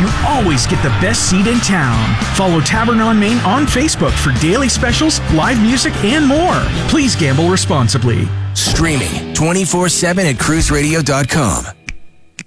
you always get the best seat in town. Follow Tavern on Main on Facebook for daily specials, live music, and more. Please gamble responsibly. Streaming 24/7 at cruiseradio.com.